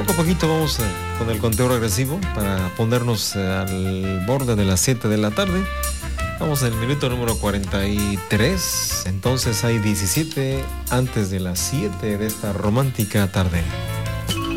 Poco a poquito vamos con el conteo regresivo para ponernos al borde de las 7 de la tarde. Vamos en el minuto número 43, entonces hay 17 antes de las 7 de esta romántica tarde.